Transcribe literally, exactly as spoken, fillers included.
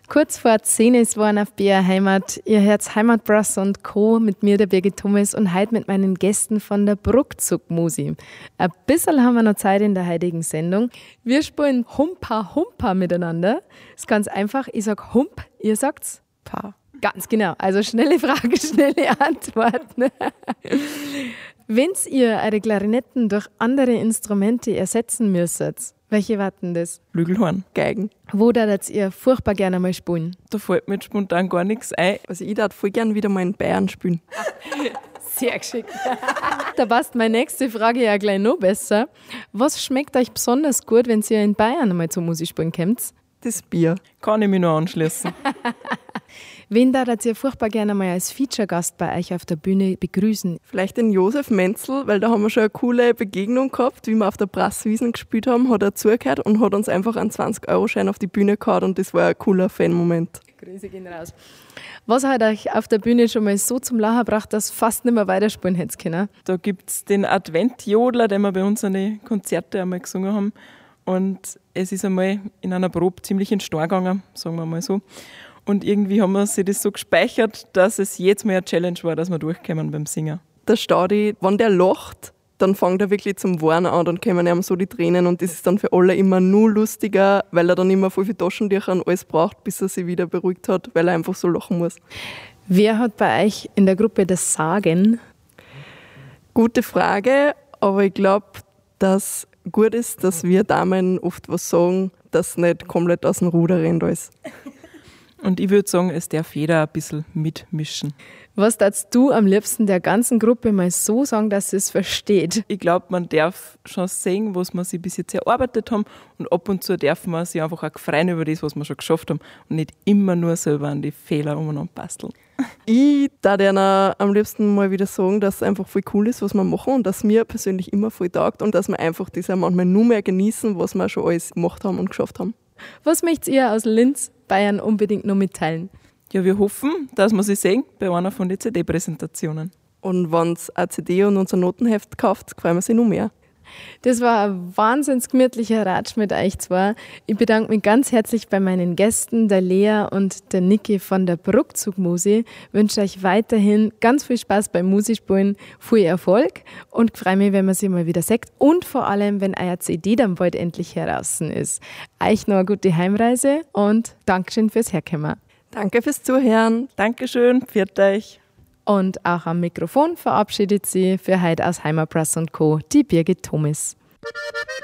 Kurz vor zehn ist waren auf B R Heimat. Ihr hört Heimatbros und Co. mit mir, der Birgit Thomas, und heute mit meinen Gästen von der Bruckzug-Musi. Ein bisschen haben wir noch Zeit in der heutigen Sendung. Wir spielen Humpa Humpa miteinander. Das ist ganz einfach. Ich sag Hump, ihr sagt's Pa. Ganz genau. Also schnelle Frage, schnelle Antworten. Wenn ihr eure Klarinetten durch andere Instrumente ersetzen müsstet, welche warten das? Flügelhorn, Geigen. Wo würdet ihr furchtbar gerne mal spielen? Da fällt mir jetzt spontan gar nichts ein. Also ich darf voll gern wieder mal in Bayern spielen. Sehr geschickt. Da passt meine nächste Frage ja gleich noch besser. Was schmeckt euch besonders gut, wenn ihr in Bayern einmal zur Musik spielen kommt? Das Bier. Kann ich mich noch anschließen. Wen würdet ihr furchtbar gerne mal als Feature-Gast bei euch auf der Bühne begrüßen? Vielleicht den Josef Menzel, weil da haben wir schon eine coole Begegnung gehabt, wie wir auf der Brasswiesen gespielt haben, hat er zugehört und hat uns einfach einen zwanzig-Euro-Schein auf die Bühne gehauen und das war ein cooler Fan-Moment. Grüße gehen raus. Was hat euch auf der Bühne schon mal so zum Lachen gebracht, dass fast nicht mehr weiterspielen hättet können? Da gibt es den Advent-Jodler, den wir bei uns an die Konzerte einmal gesungen haben. Und es ist einmal in einer Probe ziemlich in den Stein gegangen, sagen wir mal so. Und irgendwie haben wir sich das so gespeichert, dass es jetzt mal eine Challenge war, dass wir durchkommen beim Singen. Der Staudi, wenn der lacht, dann fängt er wirklich zum Warnen an, dann kommen ihm so die Tränen und das ist dann für alle immer nur lustiger, weil er dann immer voll viel Taschentücher und alles braucht, bis er sich wieder beruhigt hat, weil er einfach so lachen muss. Wer hat bei euch in der Gruppe das Sagen? Gute Frage, aber ich glaube, dass gut ist, dass wir Damen oft was sagen, das nicht komplett aus dem Ruder rennt alles. Und ich würde sagen, es darf jeder ein bisschen mitmischen. Was darfst du am liebsten der ganzen Gruppe mal so sagen, dass sie es versteht? Ich glaube, man darf schon sehen, was wir sich bis jetzt erarbeitet haben, und ab und zu darf man sich einfach auch freuen über das, was wir schon geschafft haben, und nicht immer nur selber an die Fehler umeinander basteln. Ich darf ihnen am liebsten mal wieder sagen, dass es einfach voll cool ist, was wir machen und dass mir persönlich immer voll taugt und dass wir einfach das auch manchmal nur mehr genießen, was wir schon alles gemacht haben und geschafft haben. Was möchtet ihr aus Linz, Bayern unbedingt noch mitteilen? Ja, wir hoffen, dass wir sie sehen bei einer von den C D-Präsentationen. Und wenn es eine C D und unser Notenheft kauft, freuen wir sich noch mehr. Das war ein wahnsinnig gemütlicher Ratsch mit euch zwei. Ich bedanke mich ganz herzlich bei meinen Gästen, der Lea und der Niki von der Bruckzug-Musi. Wünsche euch weiterhin ganz viel Spaß beim Musikspielen, viel Erfolg und freue mich, wenn man sie mal wieder sagt und vor allem, wenn euer C D dann bald endlich heraus ist. Euch noch eine gute Heimreise und Dankeschön fürs Herkommen. Danke fürs Zuhören. Dankeschön, pfiat euch. Und auch am Mikrofon verabschiedet sie für heute aus Heimatbros und Co. die Birgit Thomas.